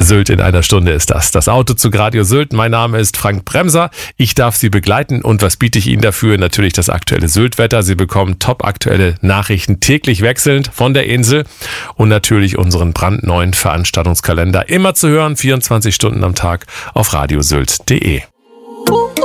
Sylt in einer Stunde ist das. Das Autozug Radio Sylt. Mein Name ist Frank Bremser. Ich darf Sie begleiten. Und was biete ich Ihnen dafür? Natürlich das aktuelle Sylt-Wetter. Sie bekommen topaktuelle Nachrichten täglich wechselnd von der Insel. Und natürlich unseren brandneuen Veranstaltungskalender. Immer zu hören, 24 Stunden am Tag auf radiosylt.de.